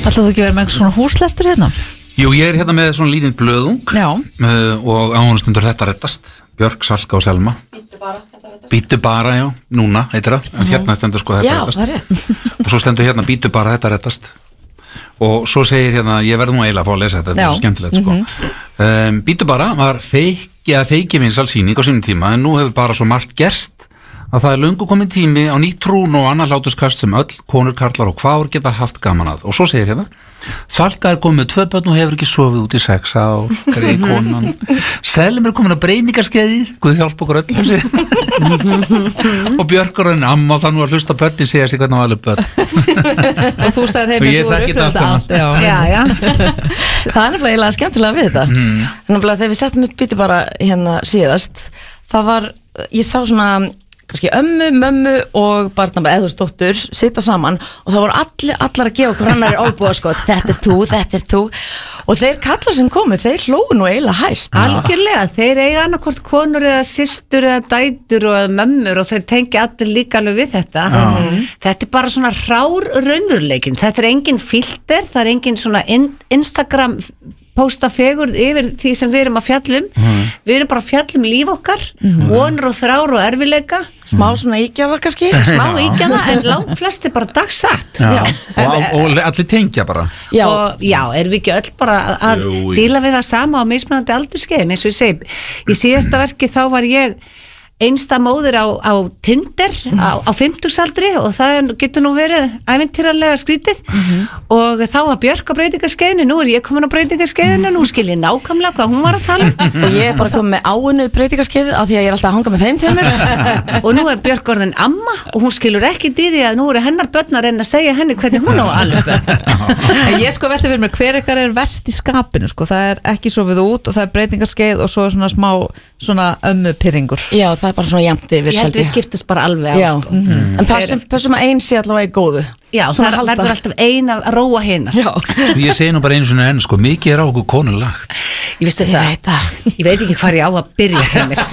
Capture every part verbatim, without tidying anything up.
Ætlaðu þú ekki verið með svona húslestur hérna? Jú, ég er hérna með svona lítinn blöðung uh, og á hún stundur þetta reddast Björk, Salka og Selma Bíddu bara, þetta reddast Bíddu bara, já, núna, heitir það en hérna stendur sko þetta reddast Já, það er rétt Og svo stendur hérna, bíddu bara, þetta reddast Og svo segir hérna, ég verð nú eiginlega að fá að lesa þetta Þetta er svo skemmtilegt, sko mm-hmm. um, Bíddu bara, var feik, ja, feikivinsal sýning á sínum tíma En nú hefur bara svo margt gerst að það er löngu komin tími á nýtt trún og annar hláturskast sem öll konur, karlar og kvár geta haft gaman að. Og svo segir hérna, Salka er komin með tvö börn og hefur ekki sofið út í sex ár, greið konan. Selm er komin að breyningarskeiði, Guð hjálpa okkur öllum og Björk er enn amma og það nú að hlusta börnin segja sig hvernig það var alveg börn. Og þú sagðir heim, þú er upplöðið allt. Já, já. já. Það er nefnilega skemmtilega við þetta. Mm. Þannig að þegar við settum upp Bíddu bara hérna síðast, það var, ég sá svona kannski ömmu, mömmu og barnabæ eða stóttur sita saman og það voru allir, allar að gefa okkur annar álbúa sko, þetta er þú, þetta er þú og þeir kallar sem komu, þeir hlóðu nú eiginlega hæst. Algjörlega, þeir eiga annarkvort konur eða systur eða dætur og mömmur og þeir tengja allir líka alveg við þetta. Mm-hmm. Þetta er bara svona rár raunveruleikin, þetta er engin filter, það er engin svona in- Instagram posta fegurð yfir því sem við erum að fjallum mm. við erum bara að fjallum líf okkar mm. vonur og þrár og erfileika smá svona ígjaða kannski smá ígjaða en langt flest er bara dagsagt já. Já. Og, og allir tengja bara já. Og já, erum við ekki öll bara að díla við það sama á mismunandi aldurskeiðum eins og ég segi, í síðasta verki þá var ég einsta móðir á, á Tinder á, á fimmtugsaldri og það getur nú verið ævintýralega skrítið mm-hmm. og þá var Björk á breytingarskeiðinu, nú er ég komin á breytingarskeiðinu, nú skil ég nákvæmlega hvað hún var að tala og ég er bara komin með áunnið breytingarskeiðið af því að ég er alltaf að hanga með þeim til mér og nú er Björk orðin amma og hún skilur ekki í því að nú eru hennar börn að reyna að segja henni hvernig hún á alveg en ég sko velti fyrir mér hver ekkar er verst í skapinu sko, það er ekki sofið út og það er breytingarskeið og svo er svona smá svona ömmu pirringur. Já, það er bara svona jæmt yfir. Ég held við skiptust bara alveg á Já. sko. Mm-hmm. En það sem, sem að ein sé allavega í góðu. Já, það er, verður alltaf ein að róa hinnar. Já. Ég segi nú bara einu svona enn, sko, mikið er á okkur konulagt. Ég veistu Ég það, veit það. ég veit ekki hvað ég á að byrja heimir.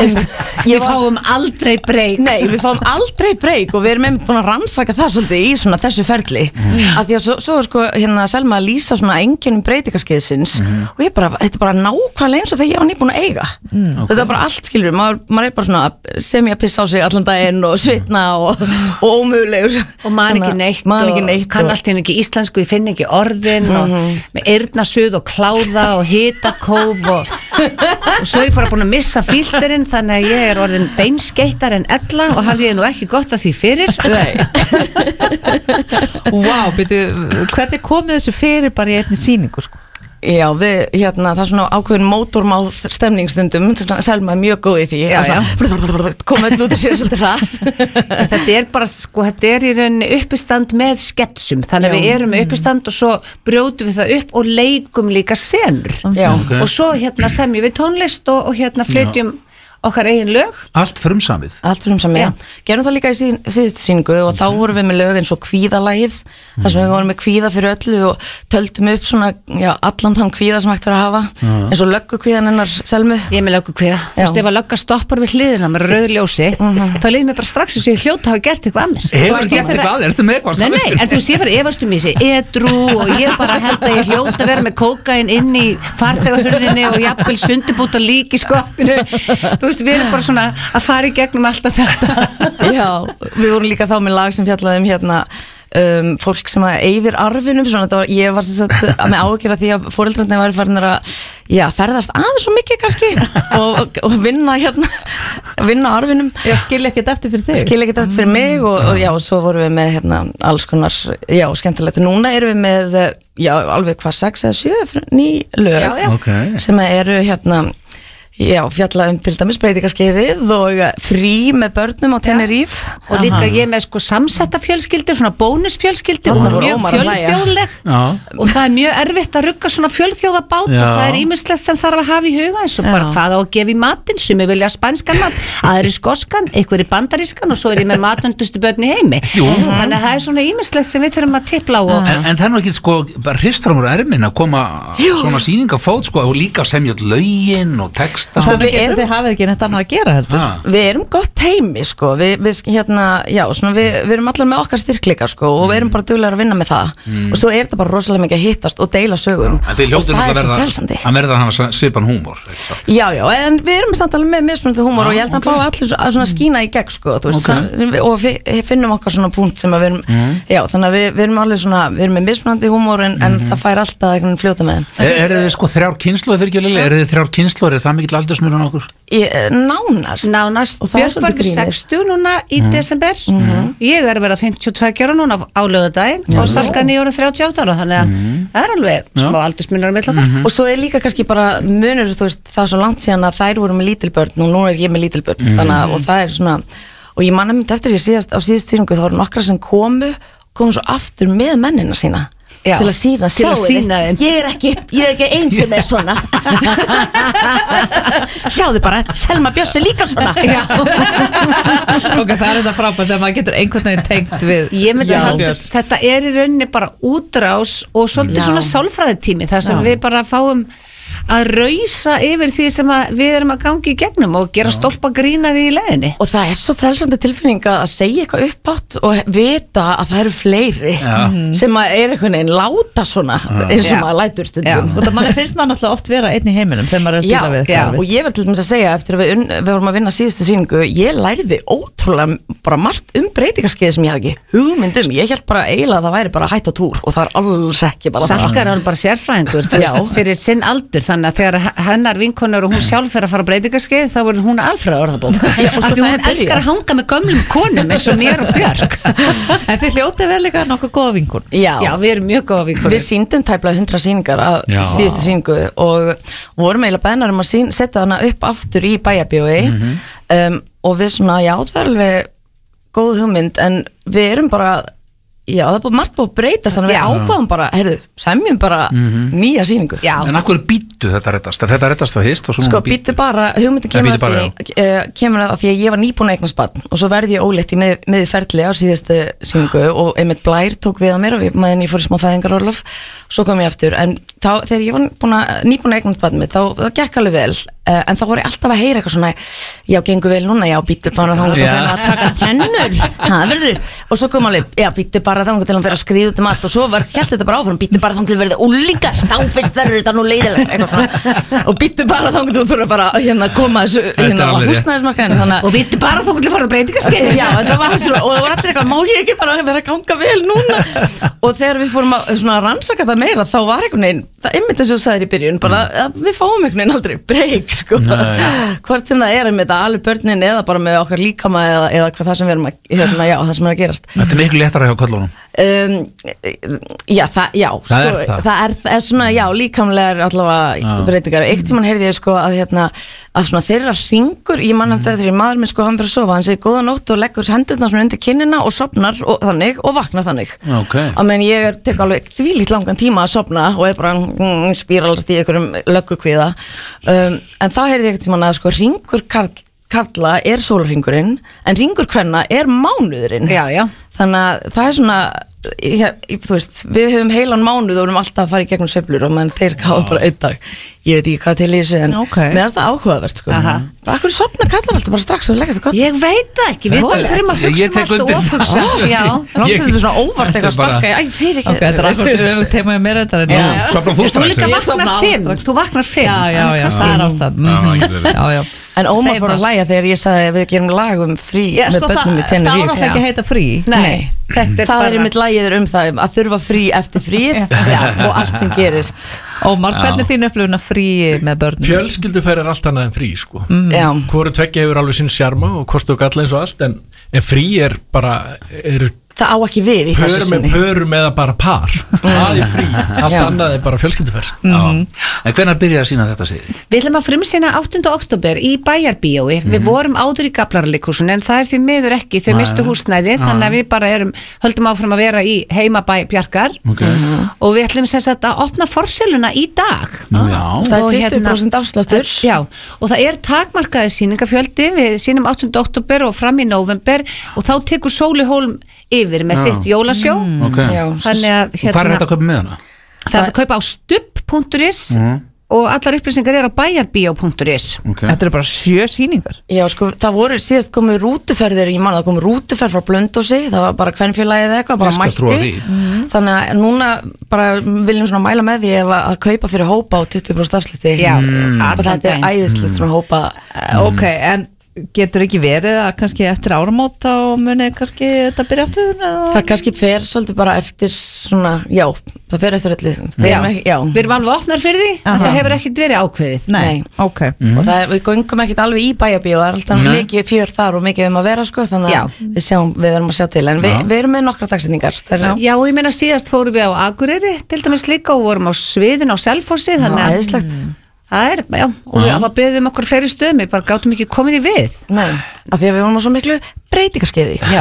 Við fáum aldrei breyk. Nei, við fáum aldrei breyk og við erum einmitt búin að rannsaka það svolítið í svona þessu ferli. Mm. Af því að svo, svo er sko hérna Selma að lýsa svona einkennum breytingarskeiðsins mm. og ég bara, þetta er bara nákvæmlega eins og þegar ég var nýbúin að eiga. Mm. Okay. Þetta er bara allt, skilur, maður, maður er bara svona sem ég að pissa á sig allan daginn og svitna og, og ómögulegur. Og man ekki neitt, man ekki neitt og kann allt hérna ekki íslensku, ég finn ekki orðin mm-hmm. og með eyrnasuð og kláða og hitakóf og, og svo er ég bara búin að missa filterinn þannig að ég er orðin beinskeittar en ella og hafði ég nú ekki gott að því fyrir. Vá, byrju, hvernig komið þessu fyrir bara í einni sýningu sko? Já, við, hérna, það er svona ákveðin mótormáð stemningsstundum, Selma er mjög góð í því já, já. koma öll út af sér svolítið hratt Þetta er bara, sko, þetta er í rauninni uppistand með sketsum, þannig að við erum með uppistand og svo brjótum við það upp og leikum líka senur okay. og svo hérna semjum við tónlist og, og hérna flytjum okkar eigin lög. Allt frumsamið. Allt frumsamið, já. Gerum það líka í síð, síðustu sýningu og þá vorum við með lög eins og kvíðalagið, mm. þar sem við vorum með kvíða fyrir öllu og töldum upp svona, já, allan þann kvíða sem hægt er að hafa, mm. eins og löggukvíðan hennar Selmu. Ég er með löggukvíða. Þú veist, ef að lögga stoppar við hliðina með rauðu ljósi, mm-hmm. þá líður mér bara strax eins og ég hljóta hafa gert eitthvað að mér. Hefur gert eitthvað að þér? Ertu með eitthvað? Nei, nei, en þú sé fyrir efastum í sig edrú og ég bara held að ég hljóta að vera með kókaín inn í farþegahurðinni og jafnvel sundubúta lík í skoppinu. Þú veist, við erum bara svona að fara í gegnum alltaf þetta. Já, við vorum líka þá með lag sem fjallaði um hérna um, fólk sem að eyðir arfinum svona, var, ég var sem sagt með áhyggjur af því að foreldrarnir væri farin að já, ferðast aðeins svo mikið kannski og, og vinna hérna vinna arfinum. Já, skilja ekkert eftir fyrir þig. Skilja ekkert eftir fyrir mig og, og já, svo vorum við með hérna alls konar, já, skemmtilegt. Núna erum við með, já, alveg hvað sex eða sjö ný lög já, já. Okay. sem eru hérna já, fjalla um til dæmis breytingarskeiðið og frí með börnum á Tenerife og líka Aha. ég með sko samsetta fjölskyldur, svona bónusfjölskyldur og mjög fjölþjóðleg og það er mjög erfitt að rugga svona fjölþjóðabát og það er ýmislegt sem þarf að hafa í huga eins og bara hvað á að gefa í matinn sem ég vilja spanskan mat, aðri skoskan einhver í bandarískan og svo er ég með matvöndustu börn í heimi, Jú. þannig að það er svona ýmislegt sem við þurfum að tipla á og... en, en það er nú ekki sko bara hrist fram úr ermin að koma Jú. svona sýning á fót sko og líka semja lögin og text texta Það er ekki eins og þið hafið ekki neitt annað að gera heldur ah. Við erum gott teimi sko við, við, hérna, já, svona, við, við erum allar með okkar styrkleika sko og við erum bara duglegar að vinna með það mm. og svo er þetta bara rosalega mikið að hittast og deila sögum og það er svo frelsandi að verða að hafa svipan húmor Já, já, en við erum samt alveg með mismunandi húmor ah, og ég held að hann okay. fá allir að skína í gegn sko veist, okay. og við finnum okkar svona punkt sem að við erum mm. já, þannig að við, við erum allir svona við erum með mismunandi húmor en, en mm. það fær alltaf fljóta með þeim Er, er þið sko þrjár kynslóð fyrir ekki að lili? Er þið þrjár kynslóð? Er það mikill aldursmunur á okkur? Ég, nánast Nánast, Björk var sextíu núna í mm. desember mm. Ég er að vera fimmtíu og tvö ára núna á laugardaginn mm. og Salka nýjóra þrjátíu og átta ára þannig að mm. það er alveg smá aldursmunur á milli okkar Og svo er líka kannski bara munur þú veist, það er svo langt síðan að þær voru með lítilbörn og nú er ég með lítilbörn mm. þannig að og það er svona og ég manna myndi eftir ég síðast á síðust sýningu þá voru nokkra sem komu komu svo aftur með mennina sína Já, til að sína, til að sína þeim ég er ekki, ég er ekki eins sem er svona sjáðu bara Selma Björns er líka svona ok, það er þetta frábært þegar maður getur einhvern veginn tengt við ég myndi halda, þetta er í rauninni bara útrás og svolítið Já. Svona sálfræðitími þar sem Já. Við bara fáum að rausa yfir því sem við erum að gangi í gegnum og gera stólpa grína því í leiðinni og það er svo frelsandi tilfinning að segja eitthvað uppátt og vita að það eru fleiri Já. Sem að er einhvern veginn láta svona Já. Eins og maður lætur stundum og það manni finnst maður náttúrulega oft vera einn í heiminum þegar maður er að díla við Já, og ég verð til dæmis að segja eftir að við, un, við vorum að vinna síðustu sýningu ég læriði ótrúlega bara margt um breytingarskeið sem ég hafði ekki hugmyndum ég held bara eiginlega að það væri bara hætt á túr og það er alls ekki bara Salka er bara sérfræðingur fyrir sinn aldur þannig að þegar hennar vinkonur og hún sjálf fer að fara breytingarskeið þá verður hún alfræða orðabók af því hún elskar að hanga með gömlum konum eins og mér og Björk En þið hljótið vel líka nokkuð góða vinkun Já, Já við erum mjög góða vinkunir Við sýndum tæplega hundra sýningar á síðustu sýningu og vorum eiginlega beðnar um að sín, setja hana upp aftur í Bæjarbíói mm-hmm. um, og við svona, já það er alveg góð hugmynd en við erum bara Já, það er búið margt búið að breytast þannig að við ákváðum bara, heyrðu, semjum bara mm-hmm. nýja sýningu. Já. En akkur býttu þetta reddast? Þetta reddast það hist og svo Sko, býttu bara, hugmyndi kemur, bara, að því, uh, kemur að því að ég var nýbúin að eignast barn og svo verði ég ólétt í með, með ferli á síðustu sýningu og einmitt Blær tók við á mér og maður ég fór í smá fæðingarorlof svo kom ég aftur, en þá, þegar ég var búin að, nýbúin að eignast barn mitt, þá, það gekk alveg vel, uh, en þá voru ég alltaf að heyra eitthvað svona, já, gengur vel núna, já, býttu bara þá að taka tennur, það verður, og svo kom alveg, já, býttu bara þá til að vera að skriða út um allt og svo var hélt þetta bara áfram, býttu bara þá til að verða úlingar, þá fyrst verður þetta nú leiðilegt, eitthvað svona, og býttu bara þá til að þurfa bara hérna koma þessu hérna á húsnæðismarkaðinu, og býttu bara þá til að fara að breytingarskeið, já, þetta var svona, og það var allir eitthvað, má ég ekki bara vera að ganga vel núna, og þegar við fórum að svona rannsaka það meira, þá var einhvern veginn, það einmitt þess að þú sagðir í byrjun, bara að við fáum einhvern veginn aldrei breyk, sko, hvort sem það er með alveg börnin eða bara með okkar líkama eða, eða hvað það sem við erum að, hérna, já, það sem er að gerast. Þetta er miklu léttara hjá köllunum. Um, já, það, já, það, sko, er það. það er það er svona, já, líkamlegar allavega breytingar, eitt tímann heyrði ég sko að hérna, að svona þeirra hringur ég mann eftir því maður minn sko hann fyrir að sofa hann segir góða nótt og leggur hendurna svona undir kinnina og sopnar og þannig og vaknar þannig okay. að menn ég er tek alveg þvílíkt langan tíma að sopna og er bara mm, spíralast í einhverjum löggukvíða um, en þá heyrði ég eitt tímann að sko hringur karl kalla er sólringurinn en ringur kvenna er mánuðurinn já, já. Þannig að það er svona ja, þú veist, við höfum heilan mánuð og erum alltaf að fara í gegnum sveiflur og menn þeir káða bara einn dag ég veit ekki hvað til í þessu en okay. meðan það áhugavert sko Akkur sopna kallar alltaf bara strax og leggast það Ég veit það ekki, við þurfum að hugsa mást og ofugsa Já, náttúrulega þetta er svona óvart eitthvað að sparka Æ, fyrir ekki Þetta er akkur öfugt teima mér þetta Sopna þú strax Þú líka vaknar fimm, þú vaknar fimm Já, já, já, það er ástand Já, já En Ómar fór að hlæja þegar ég sagði að við gerum lag um frí Já, með sko, börnum í það Tenerife. Það á náttúrulega ekki að heita frí. Nei, það er, bara... er mitt lagið um það að þurfa frí eftir fríð og allt sem gerist. Ómar, hvernig er þín upplifun að frí með börnum? Fjölskyldufæri er allt annað en frí, sko. Mm. Hvoru tveggja hefur alveg sinn sjarma og kostu og galla eins og allt, en, en frí er bara... eru Það á ekki við í þessu sinni. Pörum eða bara par. Það er frí. Allt Já. annað er bara fjölskylduferð. Mm. En hvenær byrjaði að sína þetta sig? Við ætlum að frumsýna áttunda október í Bæjarbíói. Mm. Við vorum áður í Gaflararleikhúsinu en það er því miður ekki. Þau mistu húsnæði þannig að við bara erum, höldum áfram að vera í heimabæ Bjarkar okay. mm. og við ætlum sem sagt að opna forsöluna í dag. Nú, já. Það er tuttugu prósent afsláttur. Já, og það er takmarkaði sýningafjöldi. Við sýnum áttunda október og fram í nóvember og þá tekur Sóli Hólm yfir með já. Sitt jólasjó mm, okay. Já, þannig að hérna, hvað er þetta að kaupa með hana? Það er að kaupa á stubb punktur is mm. og allar upplýsingar er á bæjarbíó punktur is. Okay. Þetta eru bara sjö sýningar. Já, sko, það voru síðast komið rútuferðir, ég man það komið rútuferð frá Blönduósi, það var bara kvenfélagið eða eitthvað, bara mætti. Mm. Þannig að núna bara viljum svona mæla með því ef að kaupa fyrir hópa á tuttugu prósent afslætti. Já, mm. og þetta er æðislegt svona hópa. Mm. Ok, en getur ekki verið að kannski eftir áramóta og muni kannski þetta byrja aftur? Eða? Það kannski fer svolítið bara eftir svona, já, það fer eftir öllu. Við erum, ekki, við erum alveg opnar fyrir því, en það hefur ekkert verið ákveðið. Nei, Nei. ok. Mm. Og það, við göngum ekkert alveg í bæjarbíó, það er alltaf Nei. mikið fjör þar og mikið um að vera, sko, þannig að við, sjáum, við erum að sjá til. En vi, við erum með nokkra dagsetningar. Er, já. já, og ég meina síðast fórum við á Akureyri, til dæmis líka, og vorum á Sviðin á Selfossi, þannig að það er, já, og við hafa beðið um okkur fleiri stöðum, við bara gátum ekki komið í við. Nei, af því að við vorum á svo miklu breytingarskeiði. Já.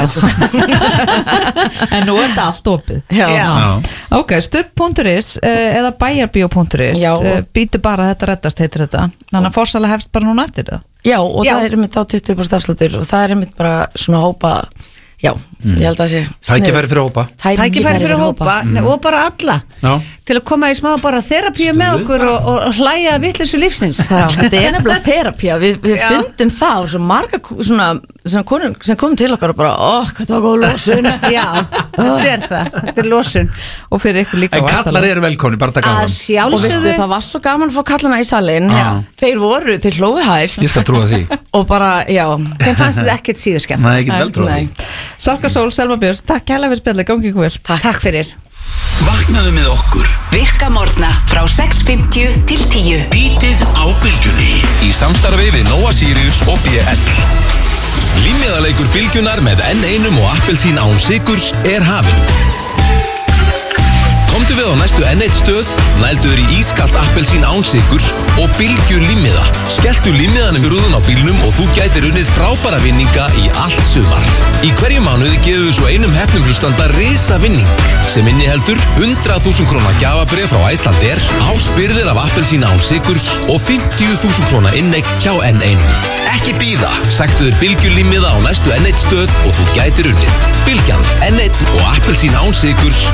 En nú er þetta allt opið. Já. Já. Ok, stubb punktur is eða bæjarbíó punktur is, býtu bara þetta reddast heitir þetta. Þannig að forsala hefst bara núna eftir það. Já, og Já. það er einmitt á tuttugu prósent afsláttur og það er einmitt bara svona hópa. Já, mm. ég held að það sé Tækifæri fyrir hópa Tækifæri fyrir hópa mm. og bara alla Já. Til að koma í smá bara þerapíu með okkur og, og hlæja vitleysu lífsins. Já, þetta er nefnilega þerapía, við, við fundum það og svo marga svona, svona konur sem kom til okkar og bara, óh, hvað það var góð losun. Já, þetta er það, þetta er losun. Og fyrir ykkur líka En kallar eru velkonni, bara taka að sjálfsögðu. Og veistu, það var svo gaman að fá kallana í salin. ah. Þeir voru, þeir hlófi hæst. Ég skal trúa því. Og bara, já þeim fannst þetta ekkert síður skemmt. Nei, ekki vel trúa því. Salka Sól, Selma Björns, takk hella fyrir spjallið, gangi ykkur vel. Takk, takk fyrir. Vaknaðu með okkur Virka morgna frá sex fimmtíu til tíu. Bítið á bylgjunni í samstarfi við Nóa Sirius og B L. Límmiðaleikur bylgjunar með N eins og appelsín án sykurs er hafinn. Komdu við á næstu N eins stöð, nælduður í ískalt appelsín án sykurs og bylgju límmiða. Skelltu límmiðanum í rúðun á bílnum og þú gætir unnið frábæra vinninga í allt sumar. Í hverju mánuði gefum við svo einum heppnum hlustanda risa vinning sem inniheldur hundrað þúsund króna gjafabréf frá Icelandair, áspyrðir af appelsín án sykurs og fimmtíu þúsund króna inneign hjá N eins. Ekki bíða, sæktu þér bylgjulímiða á næstu N eins stöð og þú gætir unnið. Bylgjan, N eins og appelsín án sykurs